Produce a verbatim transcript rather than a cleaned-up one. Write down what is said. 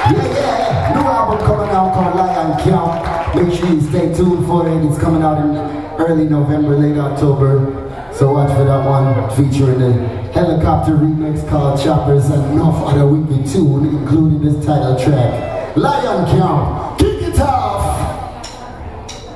Yeah, yeah, new album coming out called Lion Camp. Make sure you stay tuned for it. It's coming out in early November, late October. So watch for that one, featuring the Helicopter remix called Choppers and enough other wicked tune, including this title track, Lion Camp.